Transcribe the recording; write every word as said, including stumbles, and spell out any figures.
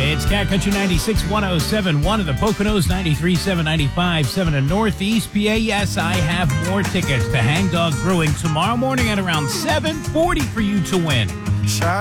It's Cat Country ninety-six point one oh seven, one of the Poconos, ninety-three point seven, ninety-five point seven in Northeast P A. Yes, I have more tickets to Hang Dog Brewing tomorrow morning at around seven forty for you to win.